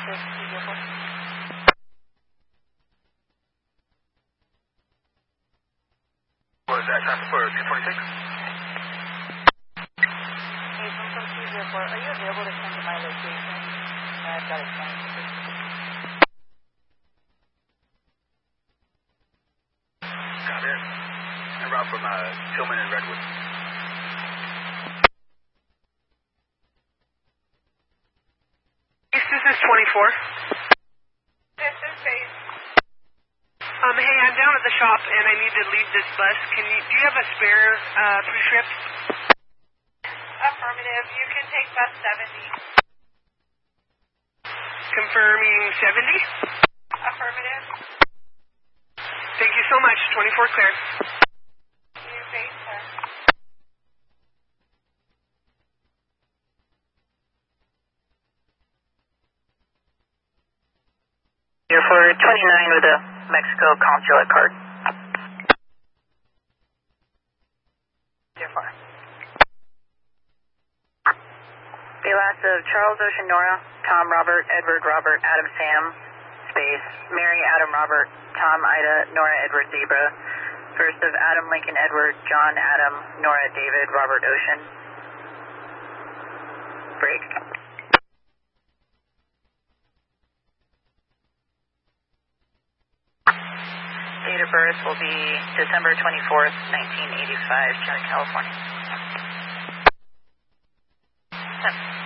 What is that, time for 226? Hey, from 204, are you available to come to my location? I've got a plan. Got it. En route from Tillman and Redwood. This is 24. This is Faith. Hey, I'm down at the shop and I need to leave this bus. Do you have a spare pre-trip? Affirmative. You can take bus 70. Confirming 70? Affirmative. Thank you so much. 24 clear. You Faith, sir. You're for 29 with a Mexico consulate card. You're for. The last of Charles Ocean Nora, Tom Robert, Edward Robert, Adam Sam, space, Mary Adam Robert, Tom Ida, Nora Edward Zebra. First of Adam Lincoln Edward, John Adam, Nora David, Robert Ocean. Break. Date of birth will be December 24th, 1985, California.